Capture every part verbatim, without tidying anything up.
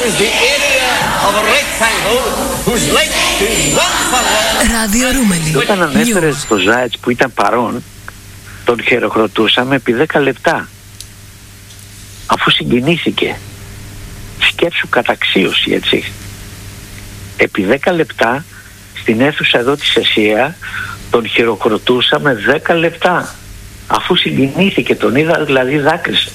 is the area of a rectangle whose length is one furlong. Ράδιο Ρούμελι. Όταν ανέφερε το Ζάιτς που ήταν παρόν, τον χειροκροτούσαμε επί δέκα λεπτά. Αφού συγκινήθηκε. Σκέψου καταξίωση, έτσι. Επί δέκα λεπτά στην αίθουσα εδώ της ΕΣΥΑ τον χειροκροτούσαμε δέκα λεπτά. Αφού συγκινήθηκε, τον είδα, δηλαδή δάκρυσε.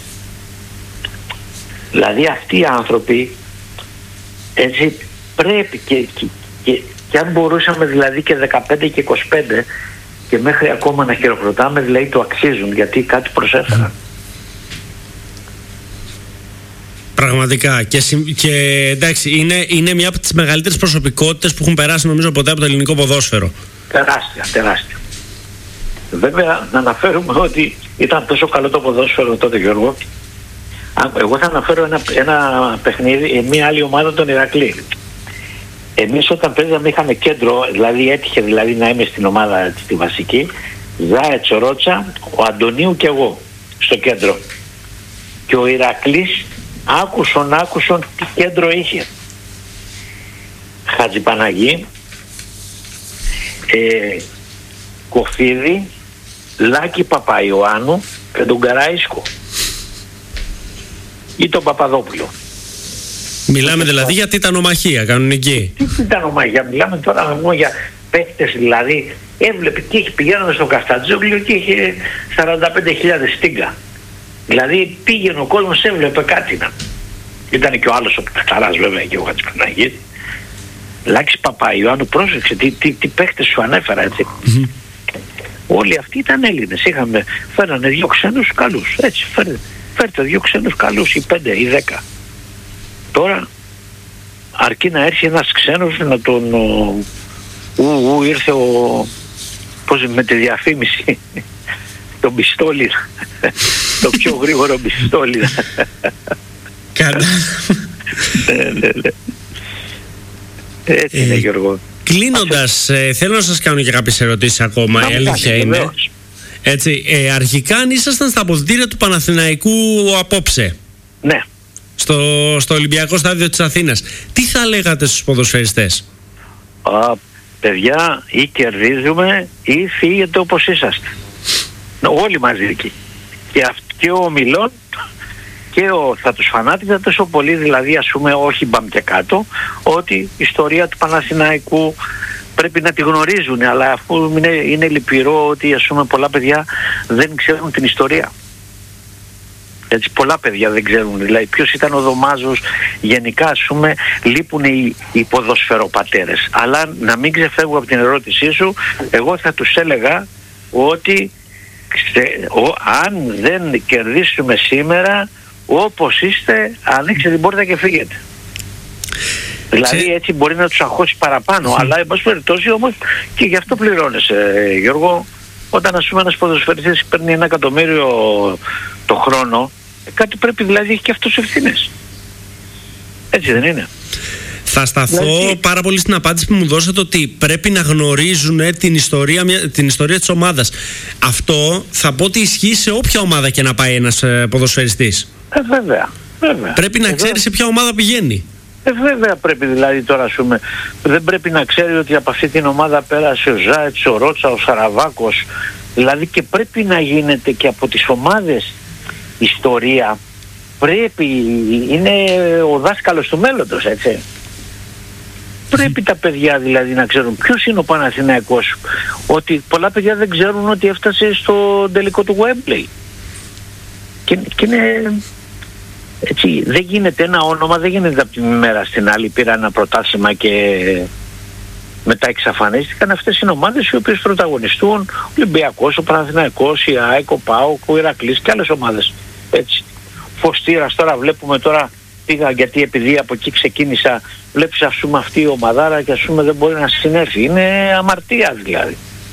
Δηλαδή αυτοί οι άνθρωποι, έτσι, πρέπει και, και, και, και αν μπορούσαμε δηλαδή και δεκαπέντε και είκοσι πέντε και μέχρι ακόμα να χειροκροτάμε, δηλαδή το αξίζουν, γιατί κάτι προσέφεραν. Πραγματικά. Και, και εντάξει, είναι, είναι μια από τις μεγαλύτερες προσωπικότητες που έχουν περάσει νομίζω ποτέ από το ελληνικό ποδόσφαιρο. Τεράστια, τεράστια. Βέβαια να αναφέρουμε ότι ήταν τόσο καλό το ποδόσφαιρο τότε, Γιώργο. Εγώ θα αναφέρω ένα, ένα παιχνίδι, μια άλλη ομάδα, τον Ηρακλή. Εμείς όταν παίζαμε είχαμε κέντρο, δηλαδή έτυχε δηλαδή να είμαι στην ομάδα στη βασική, Ζάετς, Ρότσα, ο Αντωνίου και εγώ στο κέντρο. Και ο Ηρακλής άκουσον, άκουσον τι κέντρο είχε. Χατζηπαναγή, ε, Κοφίδη, Λάκη Παπαϊωάννου και τον Καράισκο ή τον Παπαδόπουλο. Μιλάμε δηλαδή για τιτανομαχία κανονική. Τι τιτανομαχία, μιλάμε τώρα μόνο για παίκτες, δηλαδή έβλεπε και είχε, πηγαίναμε στο Καστατζόγλιο και είχε σαράντα πέντε χιλιάδες στίγκα. Δηλαδή πήγαινε ο κόσμος, έβλεπε κάτι να. Ήταν και ο άλλος ο Πταράς βέβαια και ο Χατζηπαναγής. Λάκης Παπαϊωάννου, πρόσεξε τι, τι, τι παίκτες σου ανέφερα, έτσι. Mm-hmm. Όλοι αυτοί ήταν Έλληνες. Είχαμε, φέρανε δύο ξένους καλούς. Έτσι, φέρε, φέρτε δύο ξένους καλούς, ή πέντε ή δέκα. Τώρα, αρκεί να έρθει ένας ξένος να τον... Ο, ου, ου, ήρθε ο... Πώς, με τη διαφήμιση, τον πιστόλι. Το πιο γρήγορο πιστόλι. Καλά. Ναι, ναι, ναι. Έτσι είναι, Γιώργο. Κλείνοντας, ε, θέλω να σας κάνω και κάποιες ερωτήσεις ακόμα. Η αλήθεια είναι. Έτσι, ε, αρχικά αν ήσασταν στα αποδυτήρια του Παναθηναϊκού απόψε, ναι, στο, στο Ολυμπιακό Στάδιο της Αθήνας, τι θα λέγατε στους ποδοσφαιριστές? Α, παιδιά, ή κερδίζουμε ή φύγετε όπως είσαστε. Όλοι μαζί εκεί. Και, αυ, και ο Μιλών και ο, θα τους φανάτιζα τόσο πολύ, δηλαδή ας πούμε όχι μπαμ και κάτω, ότι η ιστορία του Παναθηναϊκού πρέπει να τη γνωρίζουν, αλλά αφού είναι, είναι λυπηρό ότι ας πούμε πολλά παιδιά δεν ξέρουν την ιστορία. Έτσι, πολλά παιδιά δεν ξέρουν, δηλαδή ποιος ήταν ο Δωμάζος, γενικά ας πούμε λείπουν οι, οι ποδοσφαιροπατέρες. Αλλά να μην ξεφεύγω από την ερώτησή σου, εγώ θα τους έλεγα ότι ξε, ο, αν δεν κερδίσουμε σήμερα, όπως είστε, ανοίξτε την πόρτα και φύγετε. Δηλαδή έτσι μπορεί να τους αγχώσει παραπάνω, αλλά εν πάση περιπτώσει όμως και γι' αυτό πληρώνεσαι, Γιώργο. Όταν ας πούμε ένας ποδοσφαιριστής παίρνει ένα εκατομμύριο το χρόνο, κάτι πρέπει δηλαδή έχει και αυτός ευθύνες. Έτσι δεν είναι? Θα σταθώ δηλαδή πάρα πολύ στην απάντηση που μου δώσατε, ότι πρέπει να γνωρίζουν την ιστορία, την ιστορία της ομάδας. Αυτό θα πω ότι ισχύει σε όποια ομάδα και να πάει ένας ποδοσφαιριστής. Ε, βέβαια, βέβαια. Πρέπει να Εδώ... ξέρει σε ποια ομάδα πηγαίνει. Ε, βέβαια πρέπει, δηλαδή τώρα ας πούμε, δεν πρέπει να ξέρει ότι από αυτή την ομάδα πέρασε ο Ζάετς, ο Ρότσα, ο Σαραβάκος. Δηλαδή και πρέπει να γίνεται και από τις ομάδες ιστορία. Πρέπει, είναι ο δάσκαλος του μέλλοντος, έτσι. Πρέπει τα παιδιά δηλαδή να ξέρουν ποιος είναι ο Παναθηναϊκός. Ότι πολλά παιδιά δεν ξέρουν ότι έφτασε στο τελικό του Wembley. Και, και είναι... Έτσι, δεν γίνεται ένα όνομα, δεν γίνεται από τη μέρα στην άλλη. Πήρα ένα πρωτάθλημα και μετά εξαφανίστηκαν. Αυτές είναι ομάδες οι οποίες πρωταγωνιστούν. Ο Ολυμπιακός, ο Παναθηναϊκός, η ΑΕΚ, ο ΠΑΟΚ, ο Ηρακλής και άλλες ομάδες. Έτσι. Φωστήρας τώρα βλέπουμε, τώρα πήγα γιατί επειδή από εκεί ξεκίνησα, βλέπεις ας πούμε αυτή η ομαδάρα και ας πούμε δεν μπορεί να συνέρθει. Είναι αμαρτία δηλαδή.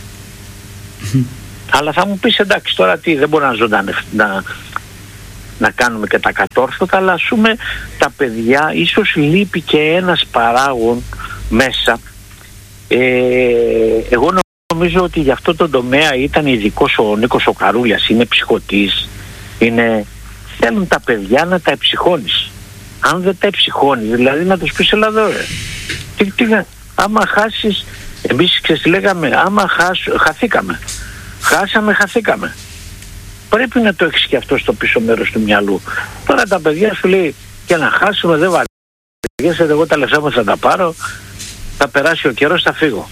Αλλά θα μου πεις εντάξει τώρα τι, δεν μπορεί να ζωντανευτεί, να... να κάνουμε και τα κατόρθωτα, αλλά ας πούμε τα παιδιά, ίσως λείπει και ένας παράγων μέσα. Ε, εγώ νομίζω ότι για αυτό το τομέα ήταν ειδικός ο Νίκος ο Καρούλιας, είναι ψυχωτής, είναι... θέλουν τα παιδιά να τα εψυχώνεις. αν δεν τα ψυχώνει, δηλαδή να τους πεις έλα εδώ ρε. Τι, τι, άμα χάσεις, εμείς ξέρεις λέγαμε, άμα χάσ, χαθήκαμε, χάσαμε, χαθήκαμε. Πρέπει να το έχεις και αυτό στο πίσω μέρος του μυαλού. Τώρα τα παιδιά σου λέει και να χάσουμε δεν βαριέσαι, εγώ τα λεφτά μου θα τα πάρω, θα περάσει ο καιρός, θα φύγω.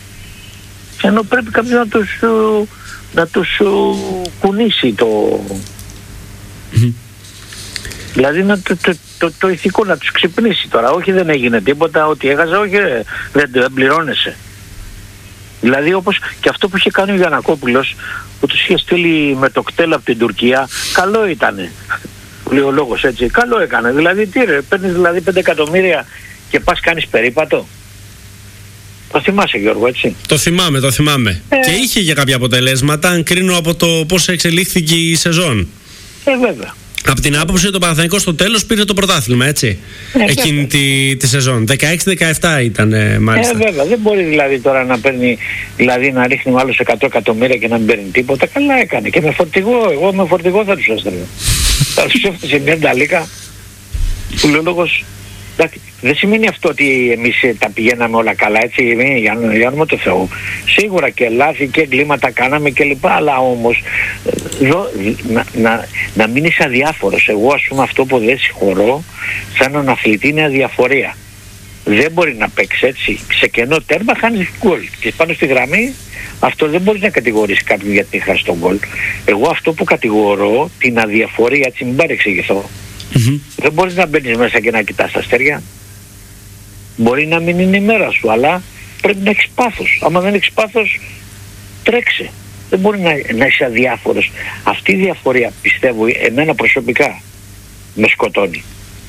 Ενώ πρέπει κάποιος να τους, να τους κουνήσει το... Mm-hmm. Δηλαδή να το, το, το, το ηθικό να τους ξυπνήσει τώρα. Όχι δεν έγινε τίποτα, ότι έχασα, όχι δεν, δεν πληρώνεσαι. Δηλαδή όπως και αυτό που είχε κάνει ο Γιαννακόπουλος, που τους είχε στείλει με το κτέλ από την Τουρκία, καλό ήτανε. Λέει ο λόγος έτσι, καλό έκανε. Δηλαδή τι ρε, παίρνεις δηλαδή πέντε εκατομμύρια και πας κάνεις περίπατο. Το θυμάσαι Γιώργο, έτσι? Το θυμάμαι, το θυμάμαι. Ε... Και είχε για κάποια αποτελέσματα, αν κρίνω από το πώς εξελίχθηκε η σεζόν. Ε, βέβαια. Από την άποψη ότι το Παναθηναϊκός στο τέλος πήρε το πρωτάθλημα, έτσι. Ε, εκείνη τη, τη σεζόν. δεκαέξι δεκαεπτά ήταν ε, μάλιστα. Ε, βέβαια. Δεν μπορεί δηλαδή τώρα να παίρνει, δηλαδή να ρίχνει άλλους εκατό εκατομμύρια και να μην παίρνει τίποτα. Καλά έκανε. Και με φορτηγό, εγώ με φορτηγό θα τους έστελνα. Θα τους έφτασε μια νταλίκα. Του λέω λόγος. Δεν σημαίνει αυτό ότι εμείς τα πηγαίναμε όλα καλά, έτσι, για, για όνομα του Θεού. Σίγουρα και λάθη και εγκλήματα κάναμε κλπ. Αλλά όμως δω, να, να, να μην είσαι αδιάφορος. Εγώ ας πούμε αυτό που δεν συγχωρώ σαν έναν αθλητή είναι αδιαφορία. Δεν μπορεί να παίξει έτσι. Σε κενό τέρμα χάνεις γκολ. Και πάνω στη γραμμή αυτό δεν μπορεί να κατηγορήσει κάποιον γιατί χάσει τον γκολ. Εγώ αυτό που κατηγορώ την αδιαφορία, έτσι μην παρεξηγηθώ. Mm-hmm. Δεν μπορείς να μπαίνεις μέσα και να κοιτάς τα αστέρια. Μπορεί να μην είναι η μέρα σου, αλλά πρέπει να έχεις πάθος. Άμα δεν έχεις πάθος, τρέξε. Δεν μπορεί να, να είσαι αδιάφορος. Αυτή η διαφορία, πιστεύω, εμένα προσωπικά με σκοτώνει.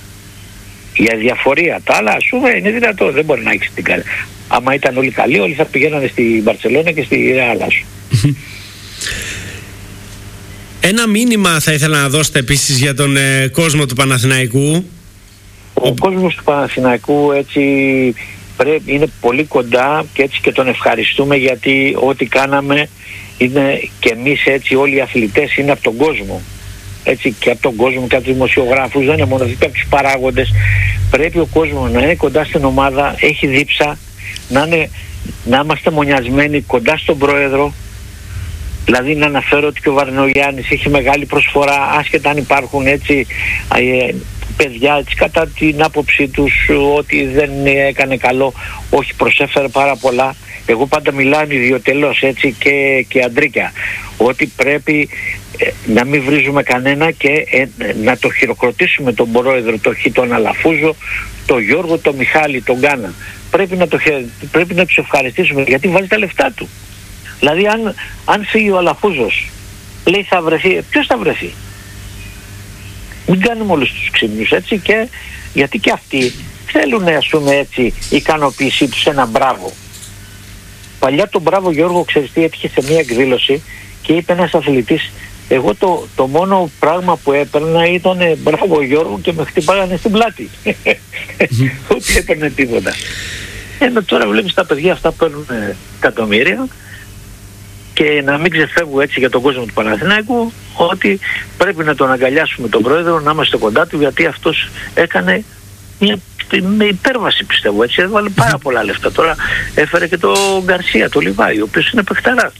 Η αδιαφορία, τα άλλα ας πούμε είναι δυνατό. Δεν μπορεί να έχεις την καλή. Άμα ήταν όλοι καλοί, όλοι θα πηγαίνανε στη Μπαρτσελόνα και στη Ρεάλ σου. Ένα μήνυμα θα ήθελα να δώσετε επίσης για τον ε, κόσμο του Παναθηναϊκού. Ο, ο κόσμος του Παναθηναϊκού έτσι πρέπει, είναι πολύ κοντά και έτσι και τον ευχαριστούμε γιατί ό,τι κάναμε είναι και εμείς έτσι όλοι οι αθλητές είναι από τον κόσμο. Έτσι και από τον κόσμο και από τους δημοσιογράφους, δεν είναι μόνο αυτοί, από τους παράγοντες. Πρέπει ο κόσμος να είναι κοντά στην ομάδα, έχει δίψα, να, είναι, να είμαστε μονιασμένοι κοντά στον πρόεδρο. Δηλαδή να αναφέρω ότι και ο Βαρνογιάννης έχει μεγάλη προσφορά, άσχετα αν υπάρχουν έτσι ε, παιδιά έτσι, κατά την άποψή τους ότι δεν έκανε καλό, όχι προσέφερε πάρα πολλά. Εγώ πάντα μιλάω ιδιωτελώς έτσι και, και αντρίκια, ότι πρέπει ε, να μην βρίζουμε κανένα και ε, να το χειροκροτήσουμε τον πρόεδρο, το Χ, τον Αλαφούζο, τον Γιώργο, τον Μιχάλη, τον Γκάνα. Πρέπει να, το, πρέπει να τους ευχαριστήσουμε γιατί βάζει τα λεφτά του. Δηλαδή αν, αν φύγει ο Αλαφούζος, λέει θα βρεθεί, ποιος θα βρεθεί? Μην κάνουμε όλους τους ξύμνους έτσι και γιατί και αυτοί θέλουν ας πούμε έτσι ικανοποίησή τους ένα μπράβο. Παλιά τον μπράβο Γιώργο ξέρεις τι έτυχε σε μια εκδήλωση και είπε ένας αθλητής εγώ το, το μόνο πράγμα που έπαιρνα ήταν μπράβο Γιώργο και με χτυπάγανε στην πλάτη. Ούτε έπαιρνε τίποτα. Ενώ τώρα βλέπεις τα παιδιά αυτά παίρνουν εκατομμύρια και να μην ξεφεύγω έτσι για τον κόσμο του Παναθηναϊκού ότι πρέπει να τον αγκαλιάσουμε τον πρόεδρο, να είμαστε κοντά του γιατί αυτός έκανε μια με υπέρβαση πιστεύω έτσι, έβαλε πάρα πολλά λεφτά. Τώρα έφερε και τον Γκαρσία, τον Λιβάη, ο οποίος είναι παιχταράς.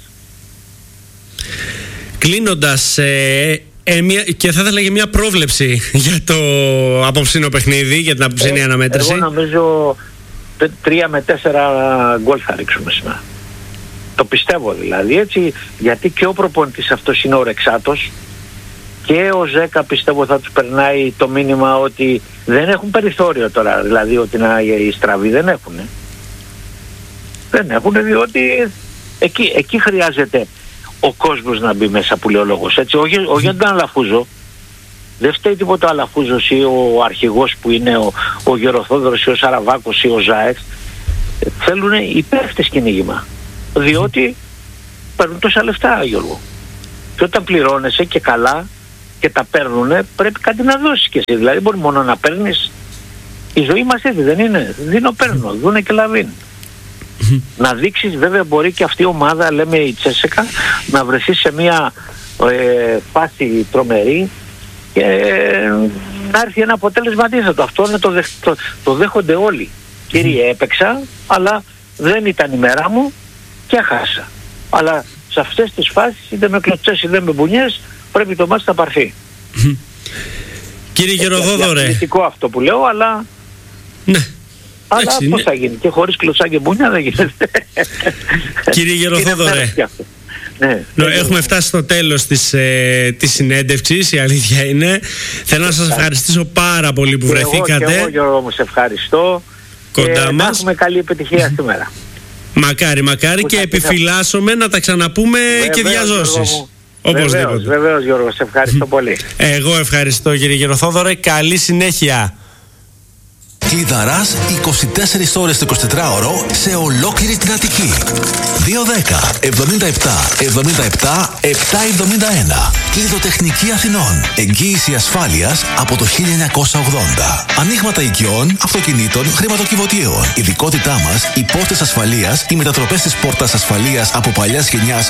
Κλείνοντας ε, ε, μια, και θα ήθελα και μια πρόβλεψη για το απόψινο παιχνίδι, για την απόψινή ε, αναμέτρηση. Εγώ νομίζω τρία με τέσσερα γκολ θα ρίξουμε σήμερα. Το πιστεύω δηλαδή έτσι, γιατί και ο προπονητής αυτός είναι ο Ρεξάτος και ο Ζέκα πιστεύω θα τους περνάει το μήνυμα ότι δεν έχουν περιθώριο τώρα, δηλαδή ότι να οι στραβοί δεν έχουν. Δεν έχουν διότι εκεί, εκεί χρειάζεται ο κόσμος να μπει μέσα που λέει ο λόγος έτσι, όχι, όχι για τον Αλαφούζο. Δεν φταίει τίποτα ο Αλαφούζος ή ο αρχηγός που είναι ο, ο Γεροθόδωρος ή ο Σαραβάκος ή ο Ζάεξ. Θέλουν υπέρφτες κυνήγημα. Διότι παίρνουν τόσα λεφτά Γιώργο. Και όταν πληρώνεσαι και καλά και τα παίρνουνε πρέπει κάτι να δώσεις και εσύ. Δηλαδή μπορεί μόνο να παίρνεις. Η ζωή μας έτσι δεν είναι? Δίνω παίρνω, δούνε και λαβίν. Να δείξεις βέβαια μπορεί και αυτή η ομάδα λέμε η Τσέσεκα να βρεθεί σε μια ε, φάση τρομερή και να έρθει ένα αποτέλεσμα αντίθετο. Αυτό είναι το, δεχ, το, το δέχονται όλοι. Mm. Κύριε, έπαιξα, αλλά δεν ήταν η μέρα μου και έχασα. Αλλά σε αυτές τις φάσεις, είτε με κλωτσές είτε με μπουνιές, πρέπει το μάτς να πάρθει. Mm. Κύριε Γεροδόδωρε. Είναι πολιτικό αυτό που λέω, αλλά... Ναι. Αλλά πώς είναι... θα γίνει, και χωρίς κλωτσά και μπουνιά δεν γίνεται. Κύριε Γεροδόδωρε. Ναι, έχουμε φτάσει στο τέλος της, ε, της συνέντευξης, η αλήθεια είναι. Θέλω να σας ευχαριστήσω πάρα πολύ που και βρεθήκατε. Εγώ, και εγώ Γιώργο μου σε ευχαριστώ. Κοντά και μας. Να έχουμε καλή επιτυχία σήμερα. Μακάρι, μακάρι, και επιφυλάσσομαι να τα ξαναπούμε. Βεβαίως, και διαζώσεις. Βεβαίως, βεβαίως Γιώργο, σε ευχαριστώ πολύ. Εγώ ευχαριστώ κύριε Γεροδόδωρε, καλή συνέχεια. Κλειδαράς είκοσι τέσσερις ώρες το εικοσιτετράωρο σε ολόκληρη την Αττική. δύο δέκα εβδομήντα επτά εβδομήντα επτά επτακόσια εβδομήντα ένα. Κλειδοτεχνική Αθηνών. Εγγύηση ασφάλειας από το χίλια εννιακόσια ογδόντα. Ανοίγματα οικειών, αυτοκινήτων, χρηματοκιβωτίων. Ειδικότητά μας, οι πόρτες ασφαλείας, οι μετατροπές της πόρτας ασφαλείας από παλιάς γενιάς